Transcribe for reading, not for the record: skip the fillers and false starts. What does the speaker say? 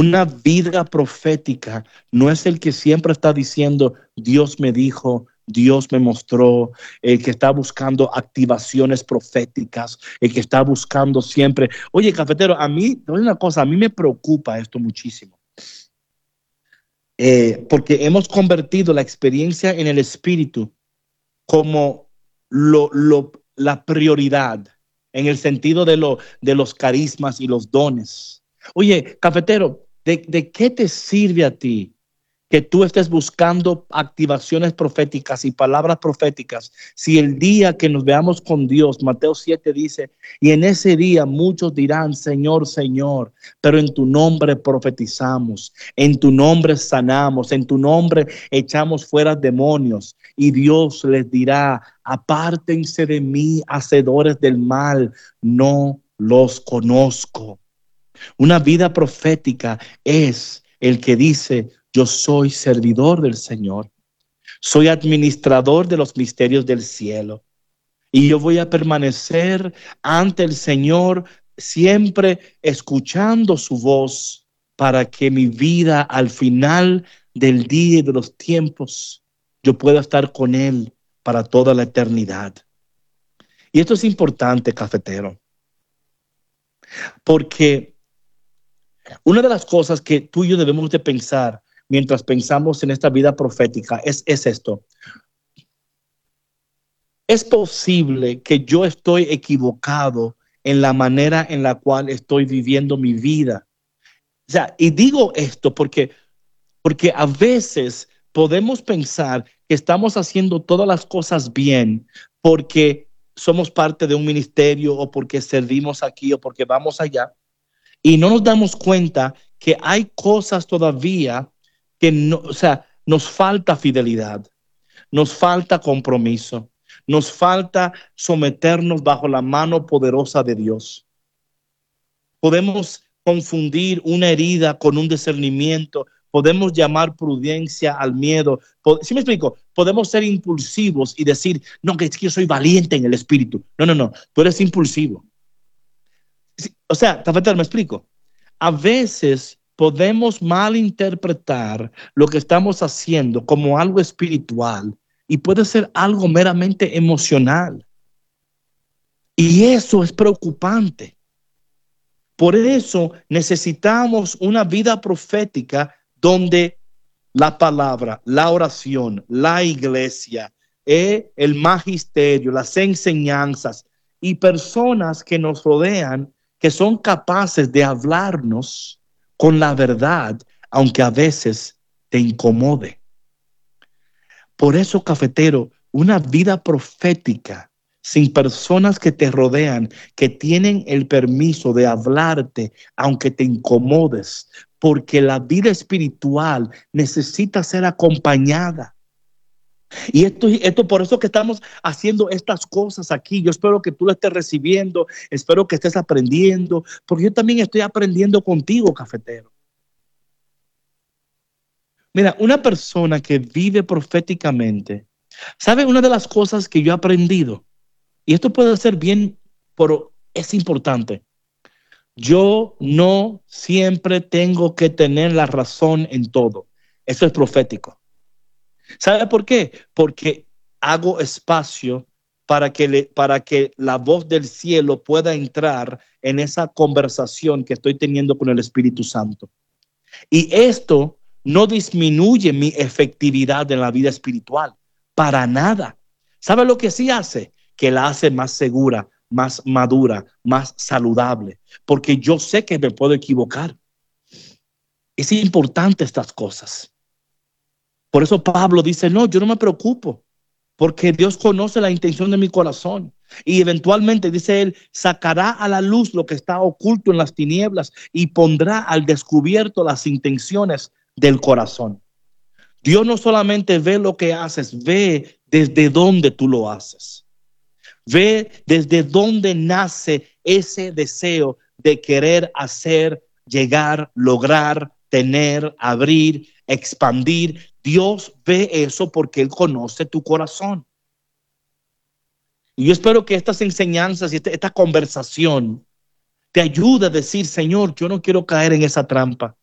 Una vida profética no es el que siempre está diciendo, Dios me dijo, Dios me mostró, el que está buscando activaciones proféticas, el que está buscando siempre. Oye, cafetero, a mí, te voy a decir una cosa, a mí me preocupa esto muchísimo. Porque hemos convertido la experiencia en el espíritu como la prioridad en el sentido de los carismas y los dones. Oye, cafetero, ¿de qué te sirve a ti que tú estés buscando activaciones proféticas y palabras proféticas si el día que nos veamos con Dios, Mateo 7 dice, y en ese día muchos dirán, Señor, Señor, pero en tu nombre profetizamos, en tu nombre sanamos, en tu nombre echamos fuera demonios, y Dios les dirá, apártense de mí, hacedores del mal, no los conozco. Una vida profética es el que dice, yo soy servidor del Señor, soy administrador de los misterios del cielo y yo voy a permanecer ante el Señor siempre escuchando su voz para que mi vida al final del día y de los tiempos yo pueda estar con Él para toda la eternidad. Y esto es importante, cafetero, porque una de las cosas que tú y yo debemos de pensar mientras pensamos en esta vida profética es esto. Es posible que yo estoy equivocado en la manera en la cual estoy viviendo mi vida. O sea, y digo esto porque a veces podemos pensar que estamos haciendo todas las cosas bien porque somos parte de un ministerio o porque servimos aquí o porque vamos allá. Y no nos damos cuenta que hay cosas todavía que no, o sea, nos falta fidelidad, nos falta compromiso, nos falta someternos bajo la mano poderosa de Dios. Podemos confundir una herida con un discernimiento, podemos llamar prudencia al miedo. ¿Sí me explico? Podemos ser impulsivos y decir, no, que es que yo soy valiente en el espíritu. No, tú eres impulsivo. O sea, Tafetel, me explico. A veces podemos malinterpretar lo que estamos haciendo como algo espiritual y puede ser algo meramente emocional. Y eso es preocupante. Por eso necesitamos una vida profética donde la palabra, la oración, la iglesia, el magisterio, las enseñanzas y personas que nos rodean que son capaces de hablarnos con la verdad, aunque a veces te incomode. Por eso, cafetero, una vida profética sin personas que te rodean, que tienen el permiso de hablarte, aunque te incomodes, porque la vida espiritual necesita ser acompañada. Y esto por eso que estamos haciendo estas cosas aquí. Yo espero que tú lo estés recibiendo, espero que estés aprendiendo, porque yo también estoy aprendiendo contigo, cafetero. Mira, una persona que vive proféticamente, ¿sabe una de las cosas que yo he aprendido? Y esto puede ser bien, pero es importante. Yo no siempre tengo que tener la razón en todo. Eso es profético. ¿Sabe por qué? Porque hago espacio para que la voz del cielo pueda entrar en esa conversación que estoy teniendo con el Espíritu Santo. Y esto no disminuye mi efectividad en la vida espiritual, para nada. ¿Sabe lo que sí hace? Que la hace más segura, más madura, más saludable, porque yo sé que me puedo equivocar. Es importante estas cosas. Por eso Pablo dice, no, yo no me preocupo, porque Dios conoce la intención de mi corazón. Y eventualmente, dice él, sacará a la luz lo que está oculto en las tinieblas y pondrá al descubierto las intenciones del corazón. Dios no solamente ve lo que haces, ve desde dónde tú lo haces. Ve desde dónde nace ese deseo de querer hacer, llegar, lograr, tener, abrir, expandir. Dios ve eso porque Él conoce tu corazón. Y yo espero que estas enseñanzas y esta conversación te ayude a decir, Señor, yo no quiero caer en esa trampa.